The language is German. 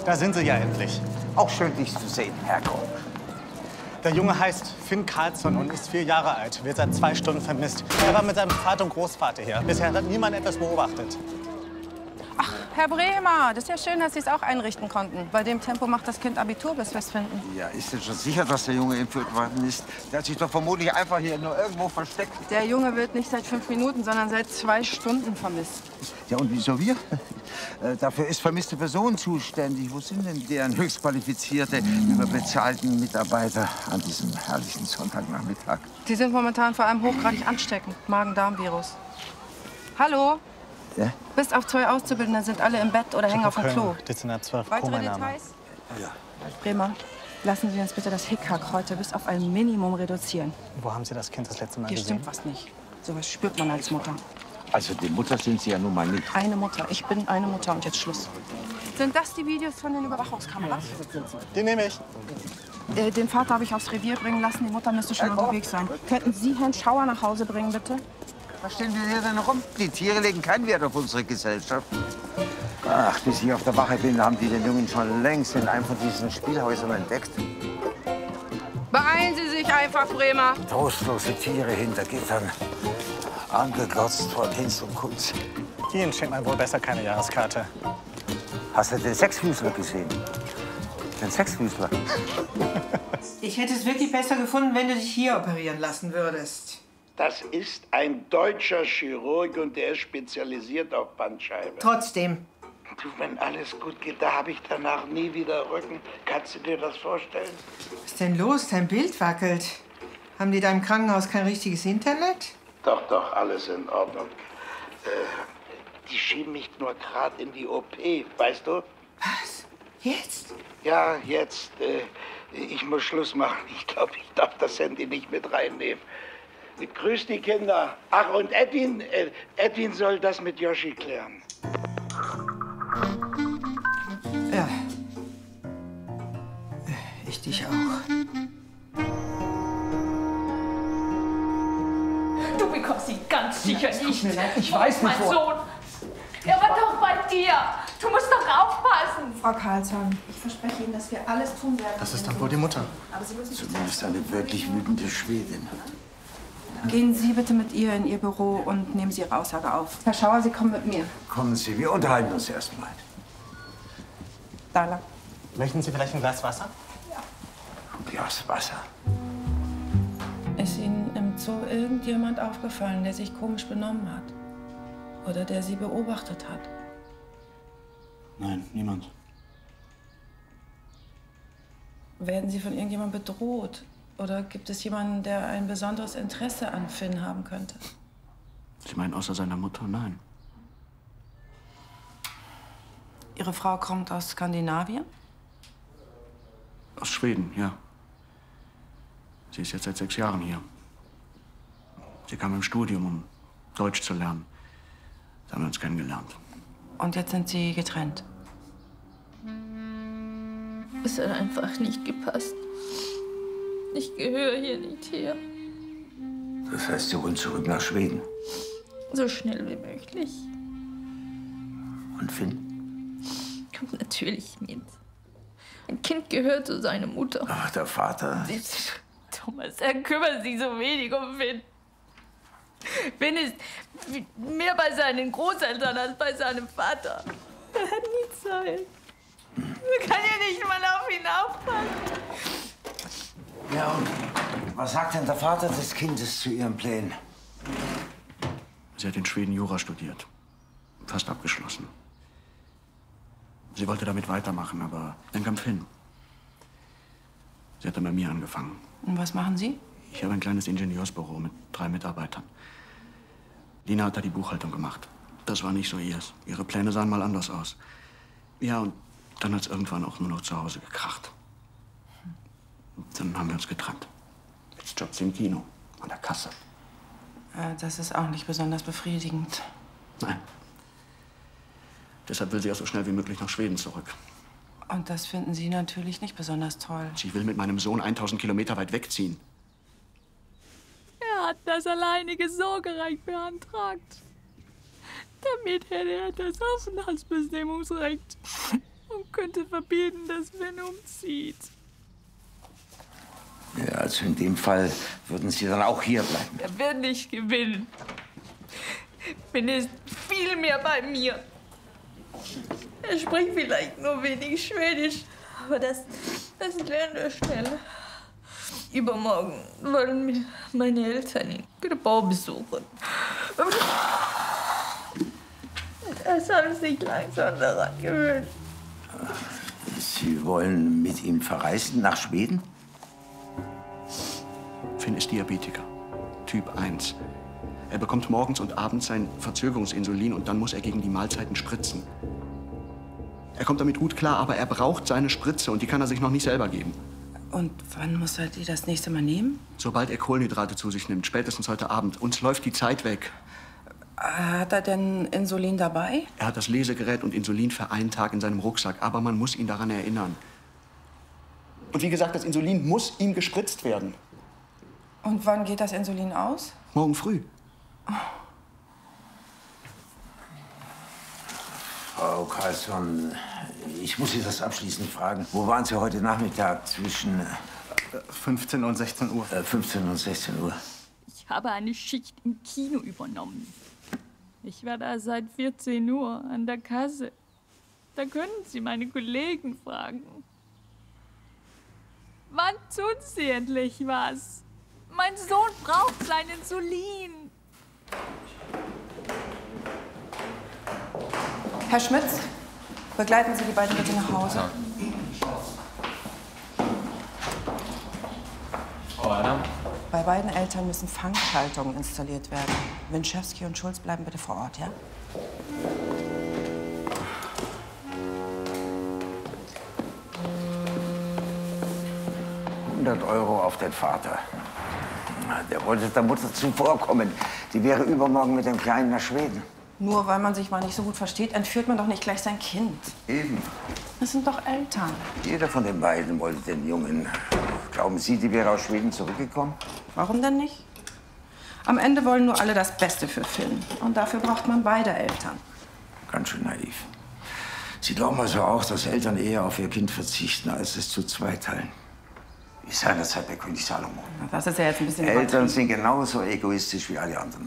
Da sind Sie ja endlich. Auch schön, dich zu sehen, Herr Koch. Der Junge heißt Finn Karlsson und ist 4 Jahre alt. Wird seit 2 Stunden vermisst. Er war mit seinem Vater und Großvater hier. Bisher hat niemand etwas beobachtet. Ach, Herr Bremer, das ist ja schön, dass Sie es auch einrichten konnten. Bei dem Tempo macht das Kind Abitur, bis wir es finden. Ja, ist denn schon sicher, dass der Junge entführt worden ist? Der hat sich doch vermutlich einfach hier nur irgendwo versteckt. Der Junge wird nicht seit 5 Minuten, sondern seit 2 Stunden vermisst. Ja, und wieso wir? Dafür ist vermisste Person zuständig. Wo sind denn deren höchstqualifizierte, überbezahlten Mitarbeiter an diesem herrlichen Sonntagnachmittag? Sie sind momentan vor allem hochgradig ansteckend. Magen-Darm-Virus. Hallo? Ja? Bis auf 2 Auszubildende sind alle im Bett oder hängen auf dem Klo. Dezernat 12, Weitere Kohname. Details? Ja. Bremer, lassen Sie uns bitte das Hickhack heute bis auf ein Minimum reduzieren. Wo haben Sie das Kind das letzte Mal Hier gesehen? stimmt was nicht. Sowas spürt man als Mutter. Also die Mutter sind Sie ja nun mal nicht. Eine Mutter. Ich bin eine Mutter und jetzt Schluss. Sind das die Videos von den Überwachungskameras? Die nehme ich. Den Vater habe ich aufs Revier bringen lassen. Die Mutter müsste schon unterwegs sein. Könnten Sie Herrn Schauer nach Hause bringen, bitte? Was stellen wir hier denn rum? Die Tiere legen keinen Wert auf unsere Gesellschaft. Ach, bis ich auf der Wache bin, haben die den Jungen schon längst in einem von diesen Spielhäusern entdeckt. Beeilen Sie sich einfach, Bremer. Trostlose Tiere hinter Gittern. Angeglotzt von Hinz und Kunz. Ihnen schenkt man wohl besser keine Jahreskarte. Hast du den Sechsfüßler gesehen? Den Sechsfüßler? Ich hätte es wirklich besser gefunden, wenn du dich hier operieren lassen würdest. Das ist ein deutscher Chirurg und der ist spezialisiert auf Bandscheibe. Trotzdem. Du, wenn alles gut geht, da habe ich danach nie wieder Rücken. Kannst du dir das vorstellen? Was ist denn los? Dein Bild wackelt. Haben die da im Krankenhaus kein richtiges Internet? Doch, doch, alles in Ordnung. Die schieben mich nur gerade in die OP, weißt du? Was? Jetzt? Ja, jetzt. Ich muss Schluss machen. Ich glaube, ich darf das Handy nicht mit reinnehmen. Grüß die Kinder. Ach, und Edwin soll das mit Yoshi klären. Ja. Ich dich auch. Du bekommst ihn ganz sicher nicht. Mir leid, ich weiß nicht, mein Sohn. Er war doch bei dir. Du musst doch aufpassen. Frau Karlsson, ich verspreche Ihnen, dass wir alles tun werden. Das ist dann wohl die Mutter. Aber Sie müssen Zumindest eine wirklich wütende Schwedin. Gehen Sie bitte mit ihr in Ihr Büro und nehmen Sie Ihre Aussage auf. Herr Schauer, Sie kommen mit mir. Kommen Sie, wir unterhalten uns erst mal. Da lang. Möchten Sie vielleicht ein Glas Wasser? Ein Glas Wasser. Ist Ihnen im Zoo irgendjemand aufgefallen, der sich komisch benommen hat? Oder der Sie beobachtet hat? Nein, niemand. Werden Sie von irgendjemandem bedroht? Oder gibt es jemanden, der ein besonderes Interesse an Finn haben könnte? Sie meinen außer seiner Mutter? Nein. Ihre Frau kommt aus Skandinavien? Aus Schweden, ja. Sie ist jetzt seit 6 Jahren hier. Sie kam im Studium, um Deutsch zu lernen. Da haben wir uns kennengelernt. Und jetzt sind Sie getrennt? Es hat einfach nicht gepasst. Ich gehöre hier nicht her. Das heißt, Sie wollen zurück nach Schweden. So schnell wie möglich. Und Finn? Kommt natürlich mit. Ein Kind gehört zu seiner Mutter. Ach, der Vater. Thomas, er kümmert sich so wenig um Finn. Finn ist mehr bei seinen Großeltern als bei seinem Vater. Er hat nie Zeit. Er kann ja nicht mal auf ihn aufpassen. Ja, und was sagt denn der Vater des Kindes zu Ihren Plänen? Sie hat in Schweden Jura studiert. Fast abgeschlossen. Sie wollte damit weitermachen, aber dann kam Finn. Sie hat dann bei mir angefangen. Und was machen Sie? Ich habe ein kleines Ingenieursbüro mit 3 Mitarbeitern. Lina hat da die Buchhaltung gemacht. Das war nicht so ihrs. Ihre Pläne sahen mal anders aus. Ja, und dann hat es irgendwann auch nur noch zu Hause gekracht. Dann haben wir uns getrennt. Jetzt jobbt sie im Kino, an der Kasse. Das ist auch nicht besonders befriedigend. Nein. Deshalb will sie ja so schnell wie möglich nach Schweden zurück. Und das finden Sie natürlich nicht besonders toll. Sie will mit meinem Sohn 1000 Kilometer weit wegziehen. Er hat das alleinige Sorgerecht beantragt. Damit hätte er das Aufenthaltsbestimmungsrecht. und könnte verbieten, dass Finn umzieht. Ja, also in dem Fall würden Sie dann auch hier bleiben. Er wird nicht gewinnen. Finn ist viel mehr bei mir. Er spricht vielleicht nur wenig Schwedisch, aber das lernt er schnell. Übermorgen wollen mir meine Eltern in Grabau besuchen. Er soll sich langsam daran gewöhnen. Sie wollen mit ihm verreisen nach Schweden? Finn ist Diabetiker, Typ 1. Er bekommt morgens und abends sein Verzögerungsinsulin und dann muss er gegen die Mahlzeiten spritzen. Er kommt damit gut klar, aber er braucht seine Spritze und die kann er sich noch nicht selber geben. Und wann muss er die das nächste Mal nehmen? Sobald er Kohlenhydrate zu sich nimmt, spätestens heute Abend. Uns läuft die Zeit weg. Hat er denn Insulin dabei? Er hat das Lesegerät und Insulin für einen Tag in seinem Rucksack, aber man muss ihn daran erinnern. Und wie gesagt, das Insulin muss ihm gespritzt werden. Und wann geht das Insulin aus? Morgen früh. Frau Carlsson, ich muss Sie das abschließend fragen. Wo waren Sie heute Nachmittag zwischen 15 und 16 Uhr. 15 und 16 Uhr? Ich habe eine Schicht im Kino übernommen. Ich war da seit 14 Uhr an der Kasse. Da können Sie meine Kollegen fragen. Wann tun Sie endlich was? Mein Sohn braucht sein Insulin. Herr Schmitz, begleiten Sie die beiden bitte nach Hause. Bei beiden Eltern müssen Fangschaltungen installiert werden. Winchewski und Schulz bleiben bitte vor Ort, ja? €100 auf den Vater. Der wollte der Mutter zuvorkommen. Die wäre übermorgen mit dem Kleinen nach Schweden. Nur weil man sich mal nicht so gut versteht, entführt man doch nicht gleich sein Kind. Eben. Das sind doch Eltern. Jeder von den beiden wollte den Jungen. Glauben Sie, die wäre aus Schweden zurückgekommen? Warum denn nicht? Am Ende wollen nur alle das Beste für Finn. Und dafür braucht man beide Eltern. Ganz schön naiv. Sie glauben also auch, dass Eltern eher auf ihr Kind verzichten, als es zu zweiteilen. Wie seinerzeit bei König Salomo. Das ist ja jetzt ein bisschen Eltern sind genauso egoistisch wie alle anderen.